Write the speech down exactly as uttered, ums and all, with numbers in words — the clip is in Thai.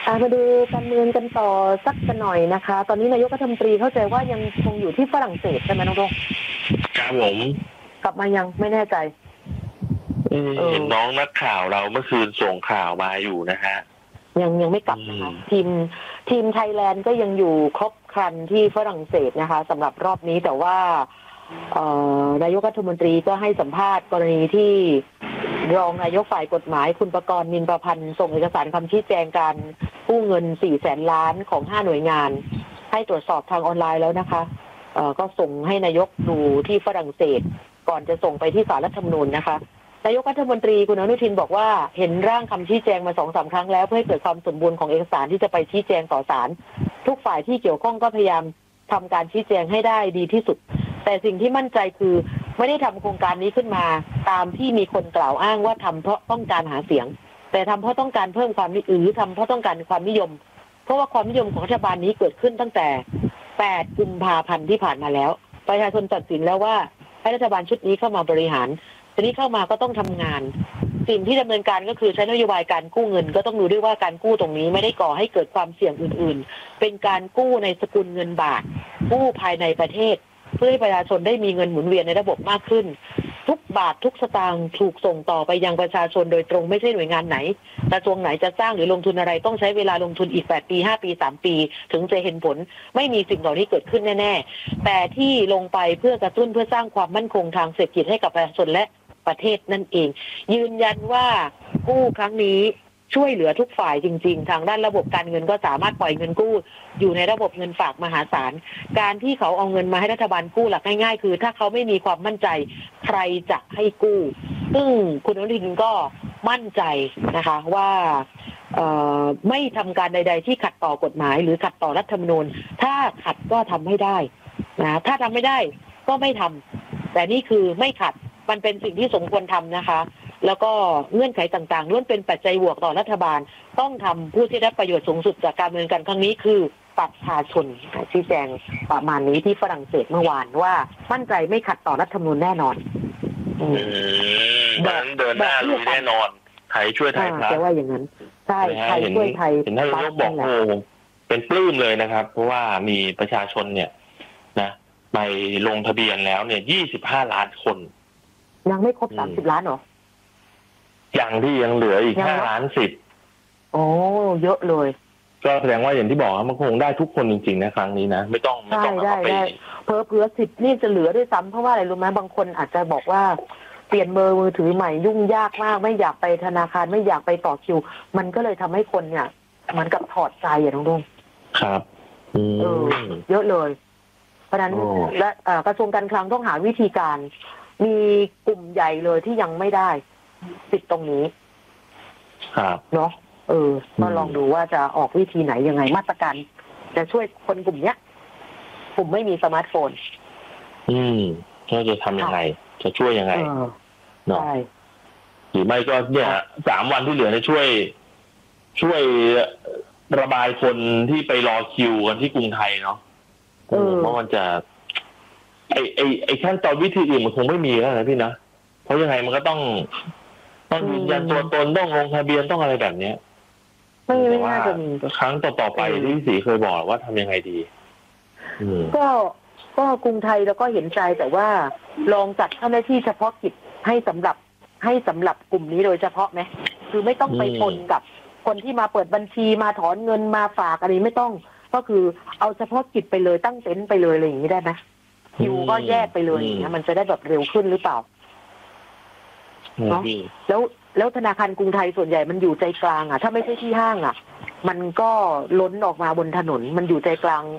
มาดูการเมืองกันต่อสักหน่อยนะคะตอนนี้นายกรัฐมนตรีเข้าใจว่ายังคงอยู่ที่ฝรั่งเศสใช่ไหมน้องโดงครับผมกลับมายังไม่แน่ใจเห็นน้องนักข่าวเราเมื่อคืนส่งข่าวมาอยู่นะฮะยังยังไม่กลับนะคะทีมทีมไทยแลนด์ก็ยังอยู่ครบครันที่ฝรั่งเศสนะคะสำหรับรอบนี้แต่ว่านายกรัฐมนตรีก็ให้สัมภาษณ์กรณีที่รองนายกฝ่ายกฎหมายคุณประกรณ์นินประพันธ์ส่งเอกสารคำชี้แจงการกู้เงินสี่แสนล้านของห้าหน่วยงานให้ตรวจสอบทางออนไลน์แล้วนะคะก็ส่งให้นายกดูที่ฝรั่งเศสก่อนจะส่งไปที่ศาลรัฐธรรมนูญนะคะนายกรัฐมนตรีคุณอนุทินบอกว่าเห็นร่างคำชี้แจงมาสองสามครั้งแล้วเพื่อให้เกิดความสมบูรณ์ของเอกสารที่จะไปชี้แจงต่อศาลทุกฝ่ายที่เกี่ยวข้องก็พยายามทำการชี้แจงให้ได้ดีที่สุดแต่สิ่งที่มั่นใจคือไม่ได้ทำโครงการนี้ขึ้นมาตามที่มีคนกล่าวอ้างว่าทำเพราะต้องการหาเสียงแต่ทำเพราะต้องการเพิ่มความนิยมหรือทำเพราะต้องการความนิยมเพราะว่าความนิยมของรัฐบาลนี้เกิดขึ้นตั้งแต่แปดกุมภาพันธ์ที่ผ่านมาแล้วประชาชนตัดสินแล้วว่าให้รัฐบาลชุดนี้เข้ามาบริหารทีนี้เข้ามาก็ต้องทำงานสิ่งที่ดำเนินการก็คือใช้นโยบายการกู้เงินก็ต้องดูด้วยว่าการกู้ตรงนี้ไม่ได้ก่อให้เกิดความเสี่ยงอื่นๆเป็นการกู้ในสกุลเงินบาทกู้ภายในประเทศเพื่อให้ประชาชนได้มีเงินหมุนเวียนในระบบมากขึ้นทุกบาททุกสตางค์ถูกส่งต่อไปยังประชาชนโดยตรงไม่ใช่หน่วยงานไหนกระทรวงไหนจะสร้างหรือลงทุนอะไรต้องใช้เวลาลงทุนอีกแปดปีห้าปีสามปีถึงจะเห็นผลไม่มีสิ่งเหล่านี้เกิดขึ้นแน่ๆแต่ที่ลงไปเพื่อกระตุ้นเพื่อสร้างความมั่นคงทางเศรษฐกิจให้กับประชาชนและประเทศนั่นเองยืนยันว่ากู้ครั้งนี้ช่วยเหลือทุกฝ่ายจริงๆทางด้านระบบการเงินก็สามารถปล่อยเงินกู้อยู่ในระบบเงินฝากมหาศาลการที่เขาเอาเงินมาให้รัฐบาลกู้หลักง่ายๆคือถ้าเขาไม่มีความมั่นใจใครจะให้กู้ซึ่งคุณอนุทินก็มั่นใจนะคะว่าไม่ทำการใดๆที่ขัดต่อกฎหมายหรือขัดต่อรัฐธรรมนูญถ้าขัดก็ทำให้ได้นะถ้าทำไม่ได้ก็ไม่ทำแต่นี่คือไม่ขัดมันเป็นสิ่งที่สมควรทำนะคะแล้วก็เงื่อนไขต่างๆล้วนเป็นปัจจัยบวกต่อรัฐบาลต้องทำผู้ที่ได้ประโยชน์สูงสุดจากการดำเนินการครั้งนี้คือประชาชนชี้แจงประมาณนี้ที่ฝรั่งเศสเมื่อวานว่ามั่นใจไม่ขัดต่อรัฐธรรมนูญแน่นอนอืมนั้นเดินหน้าลุยแน่นอนไทยช่วยไทยพลัสจะว่าอย่างนั้นใช่ไทยช่วยไทยเห็นท่านนายกบอกโอ้เป็นปลื้มเลยนะครับเพราะว่ามีประชาชนเนี่ยนะไปลงทะเบียนแล้วเนี่ยยี่สิบห้าล้านคนยังไม่ครบสามสิบล้านหรอยังที่ยังเหลืออีกห้าล้านสิบโอ้เยอะเลยก็แสดงว่าอย่างที่บอกมันคงได้ทุกคนจริงๆนะครั้งนี้นะไม่ต้องไม่ต้องเอาไปเพิ่มเผื่อสิบนี่จะเหลือด้วยซ้ำเพราะว่าอะไรรู้ไหมบางคนอาจจะบอกว่าเปลี่ยนเบอร์มือถือใหม่ยุ่งยากมากไม่อยากไปธนาคารไม่อยากไปต่อคิวมันก็เลยทำให้คนเนี่ยเหมือนกับถอดใจอย่างน้องดงครับเออเยอะเลยเพราะฉะนั้นและกระทรวงการคลังต้องหาวิธีการมีกลุ่มใหญ่เลยที่ยังไม่ได้ติดตรงนี้ครับเนาะเออก็ลองดูว่าจะออกวิธีไหนยังไงมาตรการจะช่วยคนกลุ่มเนี้ยกลุ่มไม่มีสมาร์ทโฟนอืมก็จะทำยังไงจะช่วยยังไงเนาะหรือไม่ก็เนี่ยสามวันที่เหลือเนี่ยช่วยช่วยระบายคนที่ไปรอคิวกันที่กรุงไทยเนาะเพราะมันจะไอไอไอขั้นตอนวิธีอื่นมันคงไม่มีแล้วนะพี่นะเพราะยังไงมันก็ต้องต้องยืนยันตัวตนต้องลงทะเบียนต้องอะไรแบบเนี้ยไม่ไม่น่าจะมีครั้งต่อๆไปที่พี่ศรีเคยบอกว่าทำยังไงดีก็ก็กรุงไทยแล้วก็เห็นใจแต่ว่าลองจัดเจ้าหน้าที่เฉพาะกิจให้สำหรับให้สำหรับกลุ่มนี้โดยเฉพาะไหมคือไม่ต้องไปปนกับคนที่มาเปิดบัญชีมาถอนเงินมาฝากอะไรไม่ต้องก็คือเอาเฉพาะกิจไปเลยตั้งเต็นท์ไปเลยอะไรอย่างนี้ได้ไหมคิวก็แยกไปเลยอย่างเงี้ยมันจะได้แบบเร็วขึ้นหรือเปล่าเนาะแล้วแล้วธนาคารกรุงไทยส่วนใหญ่มันอยู่ใจกลางอ่ะถ้าไม่ใช่ที่ห้างอ่ะมันก็ล้นออกมาบนถนนมันอยู่ใจกลาง